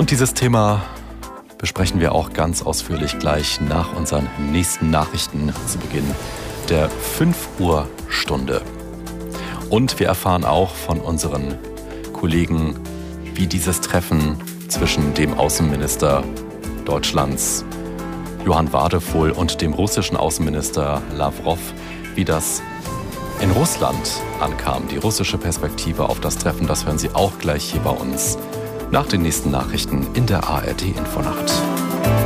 Und dieses Thema besprechen wir auch ganz ausführlich gleich nach unseren nächsten Nachrichten zu Beginn der 5 Uhr Stunde. Und wir erfahren auch von unseren Kollegen, wie dieses Treffen zwischen dem Außenminister Deutschlands Johann Wadephul und dem russischen Außenminister Lawrow, wie das in Russland ankam. Die russische Perspektive auf das Treffen, das hören Sie auch gleich hier bei uns nach den nächsten Nachrichten in der ARD Infonacht.